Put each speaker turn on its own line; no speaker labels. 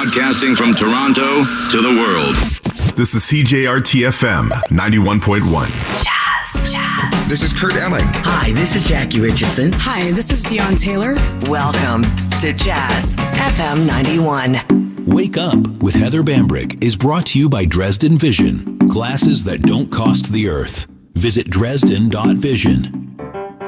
broadcasting from Toronto to the world.
This is CJRT-FM 91.1.
Jazz.
This is Kurt Elling.
Hi, this is Jackie Richardson.
Hi, this is Dion Taylor.
Welcome to Jazz FM 91.
Wake Up with Heather Bambrick is brought to you by Dresden Vision. Glasses that don't cost the earth. Visit Dresden.vision.